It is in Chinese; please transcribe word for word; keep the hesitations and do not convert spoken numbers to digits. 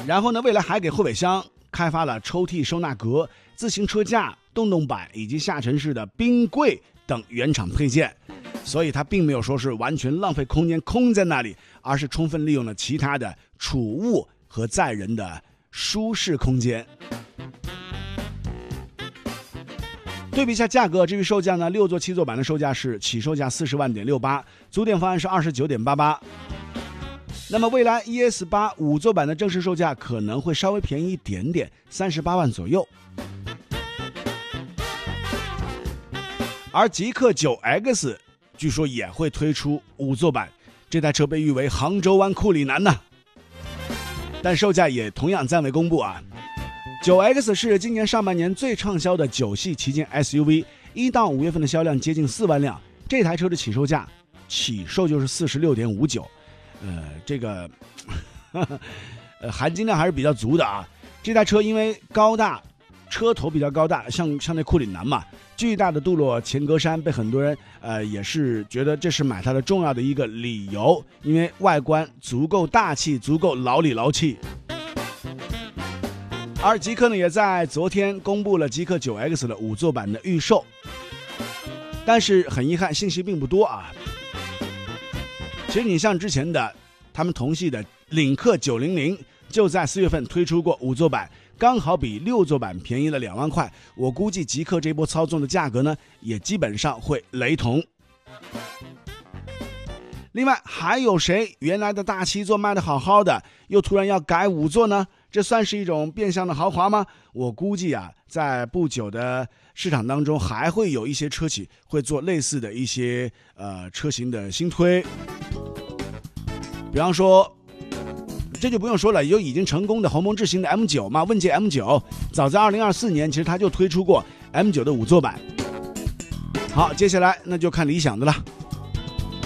然后呢，蔚来还给后备箱开发了抽屉收纳格、自行车架、动动板以及下沉式的冰柜等原厂配件，所以它并没有说是完全浪费空间空在那里，而是充分利用了其他的储物和载人的舒适空间。对比一下价格，至于售价呢，六座七座版的售价是起售价四十万点六八，组点方案是二十九点八八。那么蔚来 E S 八 五座版的正式售价可能会稍微便宜一点点，三十八万左右。而极氪 九 X 据说也会推出五座版，这台车被誉为杭州湾库里南呐、啊，但售价也同样暂未公布啊。九 X 是今年上半年最畅销的九系旗舰 S U V， 一到五月份的销量接近四万辆，这台车的起售价起售就是四十六点五九，呃，这个呵呵呃含金量还是比较足的啊。这台车因为高大，车头比较高大，像像那库里南嘛，巨大的镀铬前格栅被很多人呃也是觉得这是买它的重要的一个理由，因为外观足够大气，足够老里老气。而极氪呢也在昨天公布了极氪 九 X 的五座版的预售，但是很遗憾信息并不多啊。其实你像之前的他们同系的领克九零零就在四月份推出过五座版，刚好比六座版便宜了两万块，我估计极氪这波操纵的价格呢也基本上会雷同。另外还有谁原来的大七座卖得好好的又突然要改五座呢？这算是一种变相的豪华吗？我估计啊，在不久的市场当中还会有一些车企会做类似的一些呃车型的新推，比方说这就不用说了，有已经成功的鸿蒙智行的 M 九 嘛，问界 M 九 早在二零二四年其实它就推出过 M 九 的五座版。好，接下来那就看理想的了。